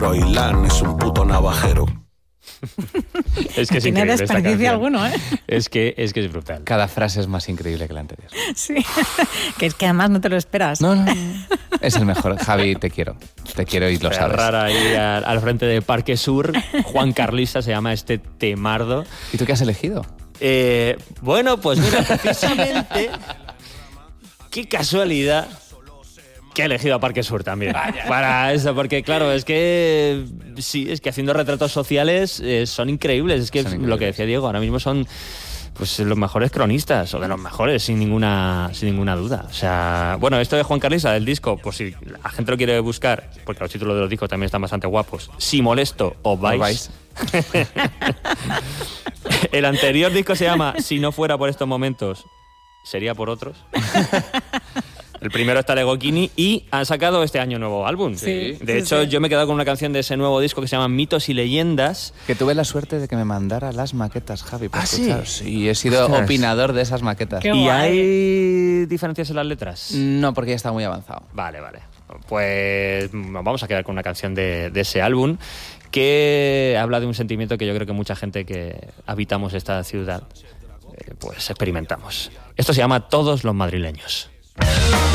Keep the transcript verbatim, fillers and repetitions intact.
Froilán es un puto navajero. Es que es Tiene increíble esta desperdicio canción. alguno, ¿eh? Es que, es que es brutal. Cada frase es más increíble que la anterior. Sí. Que es que además no te lo esperas. No, no, no. Es el mejor. Javi, te quiero. Te quiero y lo sabes. Ferrar ahí al, al frente de Parque Sur. Juan Carlista se llama este temardo. ¿Y tú qué has elegido? Eh, bueno, pues mira, precisamente... Qué casualidad que ha elegido a Parque Sur también. Vaya. Para eso, porque claro, es que sí, es que haciendo retratos sociales eh, son increíbles. Es que Son lo increíbles. que decía Diego, ahora mismo son pues los mejores cronistas, o de los mejores, sin ninguna, sin ninguna duda. O sea, bueno, esto de Juan Carlista, del disco, pues si la gente lo quiere buscar, porque los títulos de los discos también están bastante guapos. Si molesto, os vais. vais. El anterior disco se llama Si no fuera por estos momentos, sería por otros. El primero está Lego Kini y han sacado este año un nuevo álbum. Sí, De sí, hecho, sí. yo me he quedado con una canción de ese nuevo disco que se llama Mitos y Leyendas. Que tuve la suerte de que me mandara las maquetas, Javi, para ¿Ah, sí? escuchar. Sí, he sido Ostras. opinador de esas maquetas. Qué ¿Y guay. hay diferencias en las letras? No, porque ya está muy avanzado. Vale, vale. Pues nos vamos a quedar con una canción de, de ese álbum que habla de un sentimiento que yo creo que mucha gente que habitamos esta ciudad eh, pues experimentamos. Esto se llama Todos los madrileños.